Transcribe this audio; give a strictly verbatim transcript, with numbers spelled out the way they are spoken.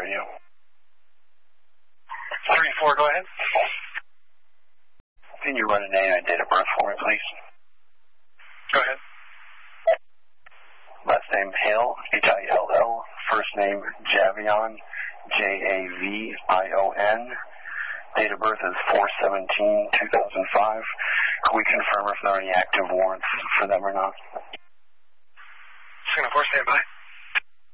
radio. three four, go ahead. Can you run a name and date of birth for me, please? Go ahead. Last name Hale, H I L L. First name Javion, J A V I O N. Date of birth is four seventeen two thousand five. Can we confirm if there are any active warrants for them or not? Signal four, stand by.